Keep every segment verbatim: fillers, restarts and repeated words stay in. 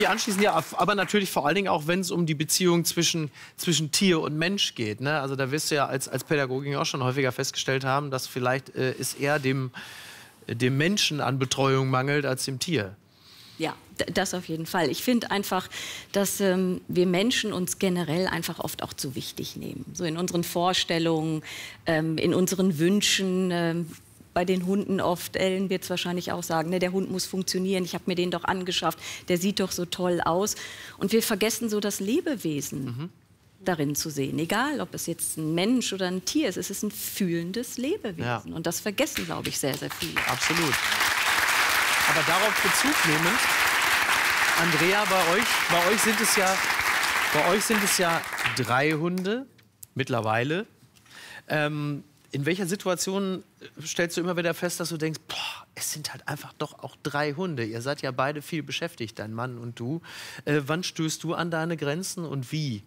Anschließend ja, aber natürlich vor allen Dingen auch, wenn es um die Beziehung zwischen, zwischen Tier und Mensch geht. Ne? Also da wirst du ja als, als Pädagogin auch schon häufiger festgestellt haben, dass vielleicht äh, es eher dem, dem Menschen an Betreuung mangelt als dem Tier. Ja, das auf jeden Fall. Ich finde einfach, dass ähm, wir Menschen uns generell einfach oft auch zu wichtig nehmen. So in unseren Vorstellungen, ähm, in unseren Wünschen. Ähm, Bei den Hunden oft, Ellen wird es wahrscheinlich auch sagen, ne, der Hund muss funktionieren, ich habe mir den doch angeschafft, der sieht doch so toll aus. Und wir vergessen so das Lebewesen mhm. darin zu sehen. Egal, ob es jetzt ein Mensch oder ein Tier ist, es ist ein fühlendes Lebewesen. Ja. Und das vergessen, glaube ich, sehr, sehr viele. Absolut. Aber darauf Bezug nehmend, Andrea, bei euch, bei euch sind es ja, bei euch sind es ja drei Hunde mittlerweile. Ähm, In welcher Situation stellst du immer wieder fest, dass du denkst, boah, es sind halt einfach doch auch drei Hunde. Ihr seid ja beide viel beschäftigt, dein Mann und du. Äh, wann stößt du an deine Grenzen und wie?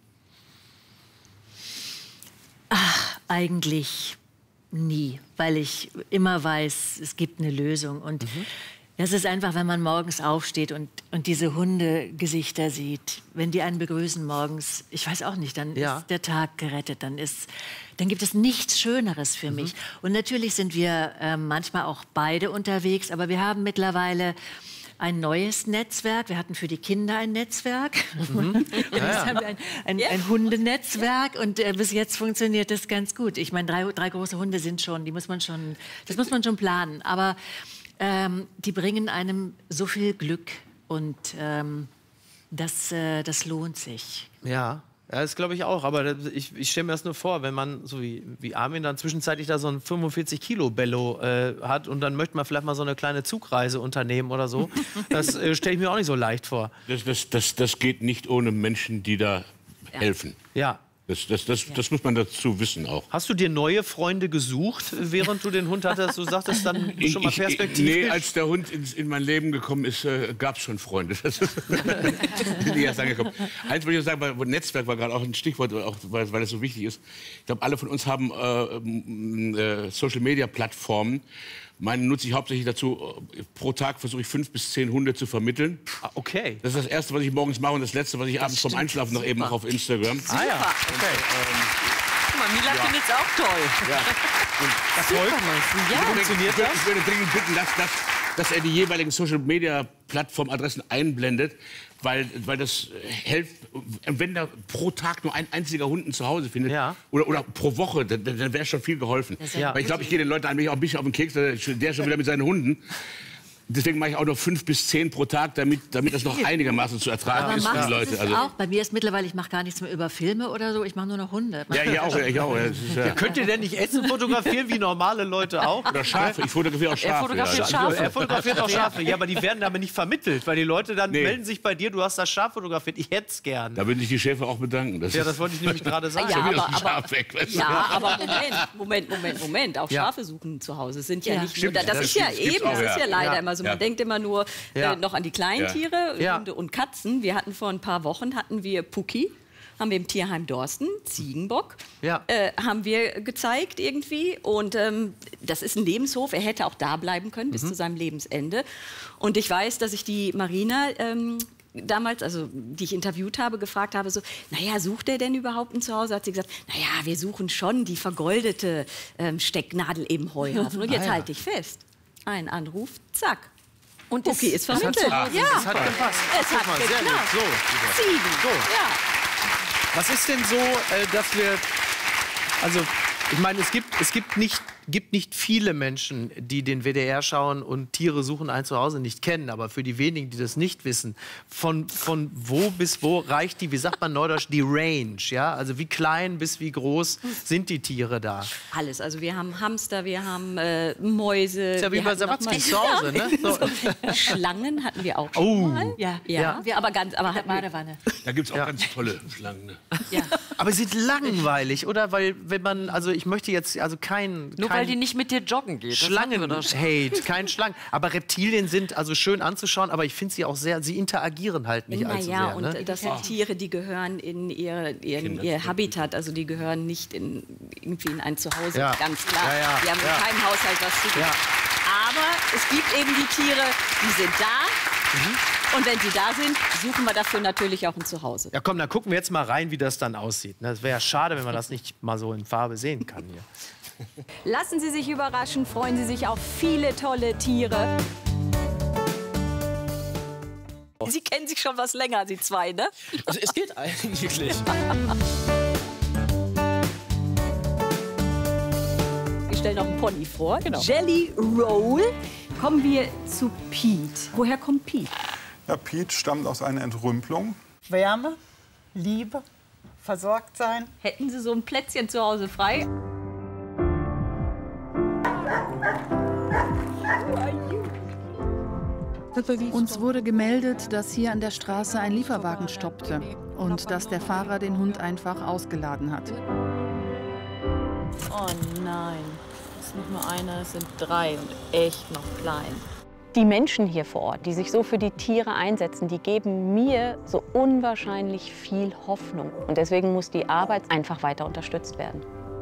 Ach, eigentlich nie, weil ich immer weiß, es gibt eine Lösung. Und mhm. das ist einfach, wenn man morgens aufsteht und, und diese Hundegesichter sieht, wenn die einen begrüßen morgens, ich weiß auch nicht, dann ja. ist der Tag gerettet, dann, ist, dann gibt es nichts Schöneres für mhm. mich. Und natürlich sind wir äh, manchmal auch beide unterwegs, aber wir haben mittlerweile ein neues Netzwerk. Wir hatten für die Kinder ein Netzwerk. Mhm. Und jetzt ja, ja. haben wir ein, ein, ja. ein Hundenetzwerk und äh, bis jetzt funktioniert das ganz gut. Ich meine, drei, drei große Hunde sind schon, die muss man schon, das muss man schon planen, aber Ähm, die bringen einem so viel Glück und ähm, das, äh, das lohnt sich. Ja, ja das glaube ich auch. Aber ich, ich stelle mir das nur vor, wenn man, so wie, wie Armin, dann zwischenzeitlich da so ein fünfundvierzig Kilo Bello äh, hat und dann möchte man vielleicht mal so eine kleine Zugreise unternehmen oder so. Das äh, stelle ich mir auch nicht so leicht vor. Das, das, das, das geht nicht ohne Menschen, die da ja. helfen. Ja. Das, das, das, das muss man dazu wissen auch. Hast du dir neue Freunde gesucht, während du den Hund hattest? Du sagtest dann schon mal perspektivisch. Nee, als der Hund in, in mein Leben gekommen ist, äh, gab es schon Freunde. Das bin ich erst angekommen. Eins wollte ich sagen, weil Netzwerk war gerade auch ein Stichwort, auch weil, weil das so wichtig ist. Ich glaube, alle von uns haben äh, äh, Social-Media-Plattformen. Meine nutze ich hauptsächlich dazu, pro Tag versuche ich fünf bis zehn Hunde zu vermitteln. Ah, okay. Das ist das Erste, was ich morgens mache und das Letzte, was ich das abends vom Einschlafen noch eben mache auf Instagram. Super. Ah ja, okay. Und, ähm, Guck mal, Mila ja. findet es auch toll. Ja. Erfolg? Ja. Wie funktioniert ich, das? ich würde dringend bitten, dass, dass, dass er die jeweiligen Social-Media-Plattform-Adressen einblendet, weil, weil das hilft, wenn da pro Tag nur ein einziger Hund ein Zuhause findet, ja. oder, oder pro Woche, dann, dann wäre schon viel geholfen. Ja. Weil ich glaube, ich gehe den Leuten eigentlich auch ein bisschen auf den Keks, der schon wieder mit seinen Hunden. Deswegen mache ich auch noch fünf bis zehn pro Tag, damit, damit das noch einigermaßen zu ertragen aber ist für die Leute. Also auch. Bei mir ist mittlerweile, ich mache gar nichts mehr über Filme oder so, ich mache nur noch Hunde. Ja, ich auch. Ich auch. Ist, ja. Könnt ihr denn nicht Essen fotografieren, wie normale Leute auch? Oder Schafe. Ich fotografiere auch Schafe. Er fotografiert ja. Schafe. Er fotografiert auch Schafe. Ja, aber die werden damit nicht vermittelt, weil die Leute dann nee. melden sich bei dir, du hast das Schaf fotografiert, ich hätte es gern. Da würde ich die Schäfer auch bedanken. Das ja, das wollte ich nämlich gerade sagen. Ja, aber, aber, Schaf weg, ja, aber Moment, Moment, Moment, Moment. Auch Schafe suchen zu Hause. Sind ja, ja. nicht Stimmt, nur, das, das ist ja eben, das ist ja leider immer so. Man denkt immer nur Ja. äh, noch an die Kleintiere, ja. Hunde und Katzen. Wir hatten vor ein paar Wochen, hatten wir Pucki, haben wir im Tierheim Dorsten, Ziegenbock, ja. äh, haben wir gezeigt irgendwie. Und ähm, das ist ein Lebenshof, er hätte auch da bleiben können, mhm. bis zu seinem Lebensende. Und ich weiß, dass ich die Marina ähm, damals, also die ich interviewt habe, gefragt habe, so, naja, sucht er denn überhaupt ein Zuhause? Hat sie gesagt, naja, wir suchen schon die vergoldete ähm, Stecknadel im Heuhaufen. Und jetzt ah, ja. halte ich fest, ein Anruf, zack. Und Pucki ist vermittelt. Das hat, ja. das hat gepasst. Es hat mal, sehr geklappt. gut. So, Ziegen. So. Ja. Was ist denn so, äh, dass wir, also ich meine, es gibt, es gibt nicht, gibt nicht viele Menschen, die den W D R schauen und Tiere suchen ein Zuhause nicht kennen. Aber für die wenigen, die das nicht wissen, von, von wo bis wo reicht die, wie sagt man neudeutsch, die Range? Ja? Also wie klein bis wie groß sind die Tiere da? Alles. Also wir haben Hamster, wir haben äh, Mäuse. Ist ja wie bei Sawatzki zu Hause, ne? So. Schlangen hatten wir auch schon oh. mal. Ja, ja. ja. Wir aber ganz, aber hatten Badewanne. Da gibt es auch ja. ganz tolle Schlangen. Ne? Ja. Aber sie sind langweilig, oder? Weil wenn man, also ich möchte jetzt, also kein... Nur kein weil die nicht mit dir joggen geht. Schlangen-Hate, kein Schlangen. Aber Reptilien sind also schön anzuschauen, aber ich finde sie auch sehr, sie interagieren halt nicht Na allzu ja, sehr. und Ne? das sind oh. Tiere, die gehören in ihr, ihren, ihr Habitat, also die gehören nicht in, irgendwie in ein Zuhause, ja. ganz klar. Ja, ja, die haben ja. in keinem Haushalt was zu tun. Ja. Aber es gibt eben die Tiere, die sind da. Mhm. Und wenn sie da sind, suchen wir dafür natürlich auch ein Zuhause. Ja komm, dann gucken wir jetzt mal rein, wie das dann aussieht. Das wäre ja schade, wenn man das nicht mal so in Farbe sehen kann hier. Lassen Sie sich überraschen, freuen Sie sich auf viele tolle Tiere. Sie kennen sich schon was länger, Sie zwei, ne? Also es geht eigentlich. Ich stelle noch einen Pony vor. Genau. Jelly Roll. Kommen wir zu Pete. Woher kommt Pete? Ja, Pete stammt aus einer Entrümpelung. Wärme, Liebe, versorgt sein. Hätten Sie so ein Plätzchen zu Hause frei? Uns wurde gemeldet, dass hier an der Straße ein Lieferwagen stoppte und dass der Fahrer den Hund einfach ausgeladen hat. Oh nein, es ist nicht nur einer, es sind drei und echt noch klein. Die Menschen hier vor Ort, die sich so für die Tiere einsetzen, die geben mir so unwahrscheinlich viel Hoffnung. Und deswegen muss die Arbeit einfach weiter unterstützt werden.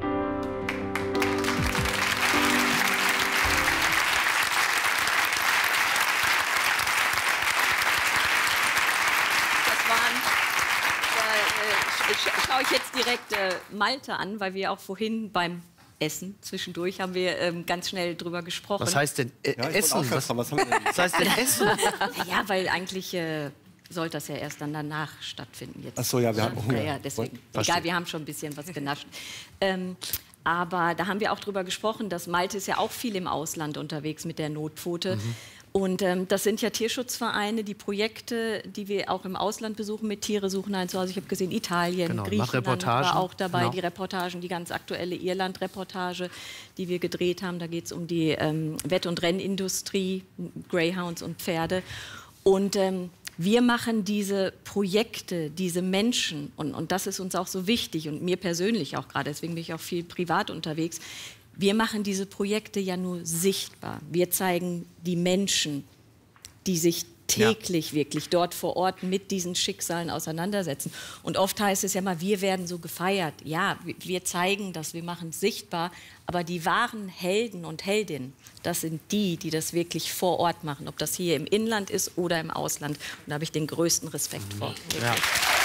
Schaue ich jetzt direkt äh, Malte an, weil wir auch vorhin beim Essen zwischendurch haben wir ähm, ganz schnell drüber gesprochen. Was heißt denn äh, ja, Essen? Was, was, haben wir denn? Was heißt denn Essen? Ja, weil eigentlich äh, sollte das ja erst dann danach stattfinden. Jetzt. Ach so, ja, wir haben Hunger. Ja, ja, deswegen. Egal, wir haben schon ein bisschen was genascht. Ähm, aber da haben wir auch drüber gesprochen, dass Malte ist ja auch viel im Ausland unterwegs mit der Notpfote. Mhm. Und ähm, das sind ja Tierschutzvereine, die Projekte, die wir auch im Ausland besuchen, mit Tiere suchen ein Zuhause. Ich habe gesehen, Italien, genau, Griechenland war auch dabei, genau. Die Reportagen, die ganz aktuelle Irland-Reportage, die wir gedreht haben. Da geht es um die ähm, Wett- und Rennindustrie, Greyhounds und Pferde. Und ähm, wir machen diese Projekte, diese Menschen, und, und das ist uns auch so wichtig und mir persönlich auch gerade, deswegen bin ich auch viel privat unterwegs. Wir machen diese Projekte ja nur sichtbar. Wir zeigen die Menschen, die sich täglich ja. wirklich dort vor Ort mit diesen Schicksalen auseinandersetzen. Und oft heißt es ja mal, wir werden so gefeiert. Ja, wir zeigen das, wir machen es sichtbar. Aber die wahren Helden und Heldinnen, das sind die, die das wirklich vor Ort machen. Ob das hier im Inland ist oder im Ausland. Und da habe ich den größten Respekt mhm. vor. Ja.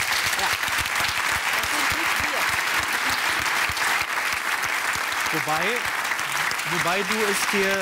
Wobei, wobei, du es dir,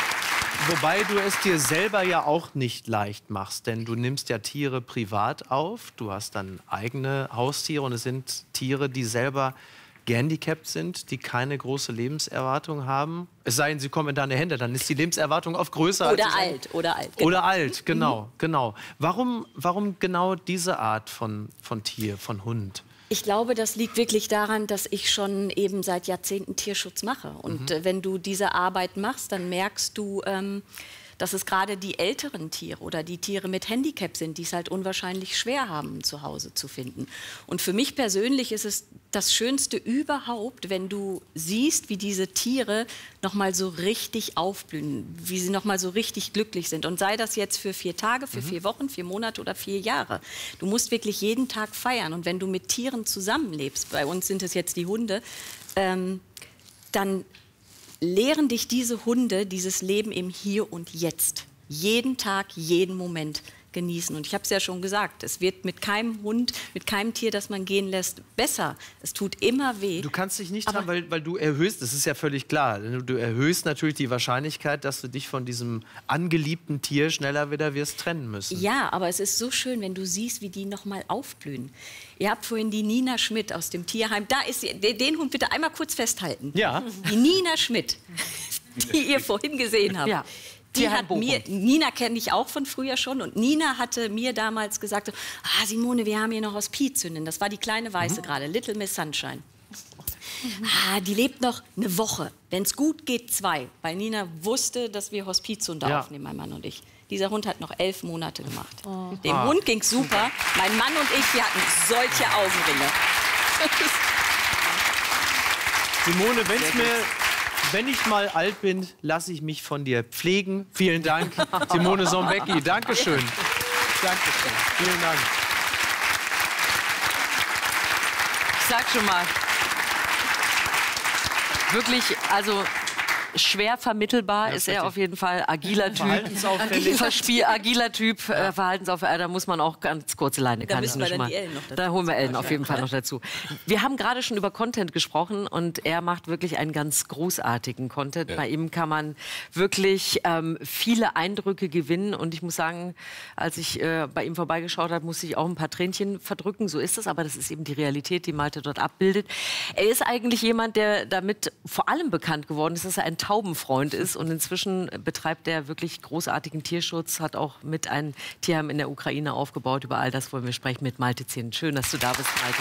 wobei du es dir selber ja auch nicht leicht machst, denn du nimmst ja Tiere privat auf, du hast dann eigene Haustiere und es sind Tiere, die selber gehandicapt sind, die keine große Lebenserwartung haben. Es sei denn, sie kommen in deine Hände, dann ist die Lebenserwartung oft größer. Oder als alt, oder alt. Genau. Oder alt, genau, mhm. genau. Warum, warum genau diese Art von, von Tier, von Hund? Ich glaube, das liegt wirklich daran, dass ich schon eben seit Jahrzehnten Tierschutz mache. Und mhm. äh, wenn du diese Arbeit machst, dann merkst du, ähm, dass es gerade die älteren Tiere oder die Tiere mit Handicap sind, die es halt unwahrscheinlich schwer haben, ein Zuhause zu finden. Und für mich persönlich ist es das Schönste überhaupt, wenn du siehst, wie diese Tiere noch mal so richtig aufblühen, wie sie noch mal so richtig glücklich sind. Und sei das jetzt für vier Tage, für mhm. vier Wochen, vier Monate oder vier Jahre. Du musst wirklich jeden Tag feiern. Und wenn du mit Tieren zusammenlebst, bei uns sind es jetzt die Hunde, ähm, dann lehren dich diese Hunde dieses Leben im Hier und Jetzt. Jeden Tag, jeden Moment genießen. Und ich habe es ja schon gesagt, es wird mit keinem Hund, mit keinem Tier, das man gehen lässt, besser. Es tut immer weh. Du kannst dich nicht dran, weil, weil du erhöhst, das ist ja völlig klar, du erhöhst natürlich die Wahrscheinlichkeit, dass du dich von diesem angeliebten Tier schneller wieder wirst trennen müssen. Ja, aber es ist so schön, wenn du siehst, wie die noch mal aufblühen. Ihr habt vorhin die Nina Schmidt aus dem Tierheim. Da ist sie. Den Hund bitte einmal kurz festhalten. Ja. Die Nina Schmidt, die ihr vorhin gesehen habt. Ja. Die hat mir, Nina kenne ich auch von früher schon. Und Nina hatte mir damals gesagt, so, ah, Simone, wir haben hier noch Hospizhündin. Das war die kleine Weiße mhm. gerade, Little Miss Sunshine. Mhm. Ah, die lebt noch eine Woche. Wenn es gut geht, zwei. Weil Nina wusste, dass wir Hospizhunde ja. aufnehmen, mein Mann und ich. Dieser Hund hat noch elf Monate gemacht. Oh. Dem ah. Hund ging's super. Mein Mann und ich, wir hatten solche Augenringe. Simone, wenn's mir... Wenn ich mal alt bin, lasse ich mich von dir pflegen. Vielen Dank, Simone Sombecki. Dankeschön. Dankeschön. Vielen Dank. Ich sag schon mal, wirklich, also schwer vermittelbar ja, ist er auf jeden Fall. Agiler Typ. Verhaltensauffällig. Verspiel, agiler Typ, ja. äh, Verhaltensauffällig. Da muss man auch ganz kurze Leine. Da kann müssen ich wir dann mal. die Ellen noch dazu. Da holen wir Ellen auf jeden Fall noch dazu. Wir haben gerade schon über Content gesprochen und er macht wirklich einen ganz großartigen Content. Ja. Bei ihm kann man wirklich ähm, viele Eindrücke gewinnen und ich muss sagen, als ich äh, bei ihm vorbeigeschaut habe, musste ich auch ein paar Tränchen verdrücken. So ist es, aber das ist eben die Realität, die Malte dort abbildet. Er ist eigentlich jemand, der damit vor allem bekannt geworden ist, dass er ein Taubenfreund ist und inzwischen betreibt er wirklich großartigen Tierschutz, hat auch mit einem Tierheim in der Ukraine aufgebaut. Über all das wollen wir sprechen mit Malte Zehnt. Schön, dass du da bist, Malte.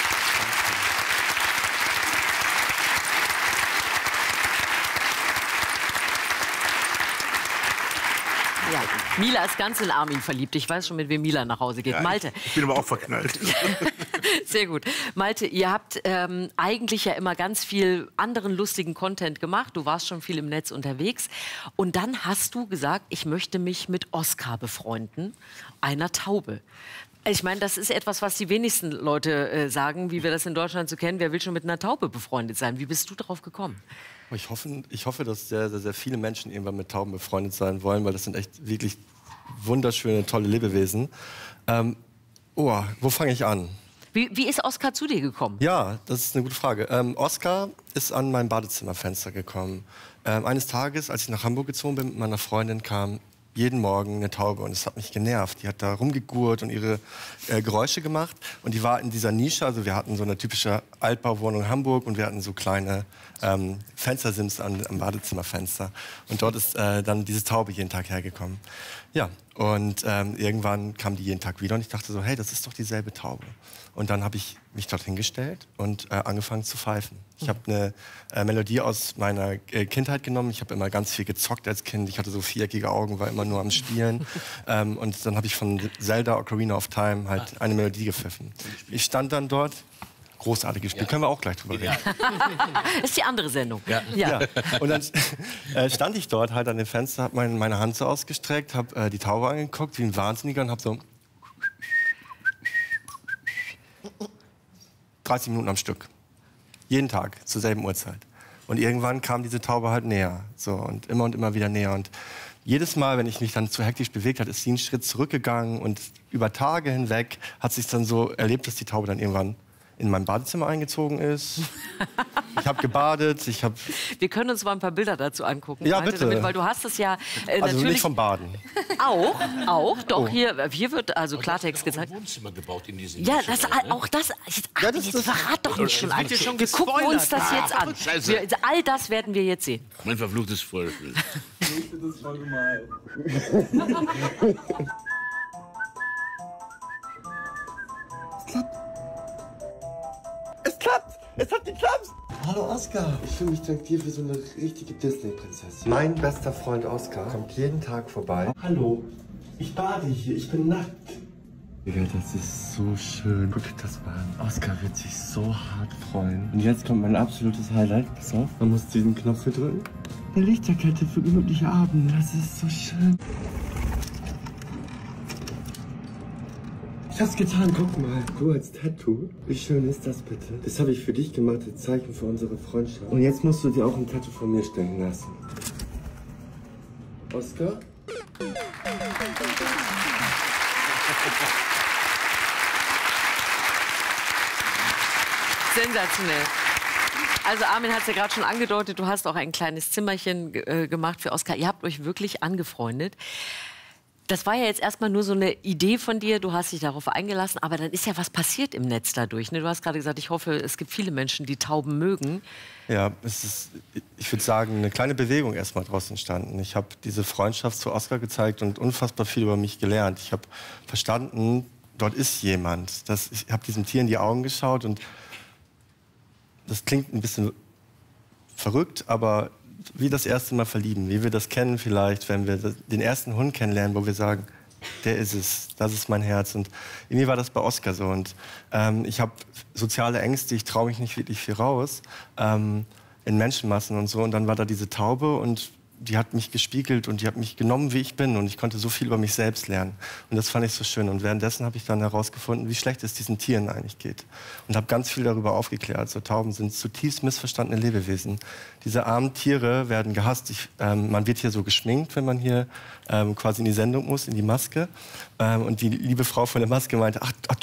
Ja, Mila ist ganz in Armin verliebt. Ich weiß schon, mit wem Mila nach Hause geht. Ja, Malte. Ich bin aber auch verknallt. Sehr gut. Malte, ihr habt ähm, eigentlich ja immer ganz viel anderen lustigen Content gemacht. Du warst schon viel im Netz unterwegs. Und dann hast du gesagt, ich möchte mich mit Oskar befreunden, einer Taube. Ich meine, das ist etwas, was die wenigsten Leute äh, sagen, wie wir das in Deutschland so kennen. Wer will schon mit einer Taube befreundet sein? Wie bist du darauf gekommen? Ich hoffe, ich hoffe, dass sehr, sehr, sehr viele Menschen irgendwann mit Tauben befreundet sein wollen, weil das sind echt wirklich wunderschöne, tolle Lebewesen. Ähm, oh, wo fange ich an? Wie, wie ist Oskar zu dir gekommen? Ja, das ist eine gute Frage. Ähm, Oskar ist an mein Badezimmerfenster gekommen. Ähm, eines Tages, als ich nach Hamburg gezogen bin mit meiner Freundin, kam jeden Morgen eine Taube und es hat mich genervt. Die hat da rumgegurrt und ihre äh, Geräusche gemacht und die war in dieser Nische, also wir hatten so eine typische Altbauwohnung in Hamburg und wir hatten so kleine ähm, Fenstersims an, am Badezimmerfenster und dort ist äh, dann diese Taube jeden Tag hergekommen. Ja, und ähm, irgendwann kam die jeden Tag wieder und ich dachte so, hey, das ist doch dieselbe Taube. Und dann habe ich mich dort hingestellt und äh, angefangen zu pfeifen. Ich habe eine äh, Melodie aus meiner äh, Kindheit genommen. Ich habe immer ganz viel gezockt als Kind. Ich hatte so viereckige Augen, war immer nur am Spielen. ähm, und dann habe ich von Zelda Ocarina of Time halt eine Melodie gepfiffen. Ich stand dann dort. Großartiges Spiel. Ja. Können wir auch gleich drüber reden. Das ist die andere Sendung. Ja. Ja. Ja. Und dann äh, stand ich dort halt an dem Fenster, habe mein, meine Hand so ausgestreckt, habe äh, die Taube angeguckt wie ein Wahnsinniger und habe so dreißig Minuten am Stück. Jeden Tag, zur selben Uhrzeit. Und irgendwann kam diese Taube halt näher. So, und immer und immer wieder näher. Und jedes Mal, wenn ich mich dann zu hektisch bewegt habe, ist sie einen Schritt zurückgegangen. Und über Tage hinweg hat sich dann so erlebt, dass die Taube dann irgendwann in mein Badezimmer eingezogen ist. Ich habe gebadet, ich habe... Wir können uns mal ein paar Bilder dazu angucken. Ja, bitte. Damit, weil du hast es ja äh, also natürlich... nicht vom Baden. Auch, auch. Doch, oh. hier, hier wird also Klartext gezeigt. Ein Wohnzimmer gebaut in diesen Ja, das, auch das... Jetzt, ach, ja, das, jetzt das, verrat doch nicht schon an. Wir gucken uns das jetzt an. Wir, all das werden wir jetzt sehen. Mein verfluchtes Volk. Ich finde das voll gemein. Es klappt! Es hat geklappt! Hallo Oskar! Ich fühle mich traktiert wie so eine richtige Disney-Prinzessin. Mein bester Freund Oskar kommt jeden Tag vorbei. Hallo, ich bade hier, ich bin nackt. Ja, das ist so schön. Guck dir das mal an. Oskar wird sich so hart freuen. Und jetzt kommt mein absolutes Highlight. Pass auf, man muss diesen Knopf hier drücken. Eine Lichterkette für gemütliche Abende. Das ist so schön. Ich hab's getan, guck mal. Du als Tattoo. Wie schön ist das bitte? Das habe ich für dich gemacht, als Zeichen für unsere Freundschaft. Und jetzt musst du dir auch ein Tattoo von mir stechen lassen. Oskar? Sensationell. Also Armin hat es ja gerade schon angedeutet, du hast auch ein kleines Zimmerchen äh, gemacht für Oskar. Ihr habt euch wirklich angefreundet. Das war ja jetzt erstmal nur so eine Idee von dir, du hast dich darauf eingelassen, aber dann ist ja was passiert im Netz dadurch. Ne? Du hast gerade gesagt, ich hoffe, es gibt viele Menschen, die Tauben mögen. Ja, es ist, ich würde sagen, eine kleine Bewegung erstmal draus entstanden. Ich habe diese Freundschaft zu Oskar gezeigt und unfassbar viel über mich gelernt. Ich habe verstanden, dort ist jemand. Das, ich habe diesem Tier in die Augen geschaut und das klingt ein bisschen verrückt, aber wie das erste Mal verlieben, wie wir das kennen vielleicht, wenn wir den ersten Hund kennenlernen, wo wir sagen, der ist es, das ist mein Herz. Und irgendwie war das bei Oskar so. Und ähm, ich habe soziale Ängste, ich traue mich nicht wirklich viel raus ähm, in Menschenmassen und so. Und dann war da diese Taube und die hat mich gespiegelt und die hat mich genommen, wie ich bin. Und ich konnte so viel über mich selbst lernen. Und das fand ich so schön. Und währenddessen habe ich dann herausgefunden, wie schlecht es diesen Tieren eigentlich geht. Und habe ganz viel darüber aufgeklärt. So Tauben sind zutiefst missverstandene Lebewesen. Diese armen Tiere werden gehasst. Ich, ähm, man wird hier so geschminkt, wenn man hier ähm, quasi in die Sendung muss, in die Maske. Ähm, und die liebe Frau von der Maske meinte, ach, ach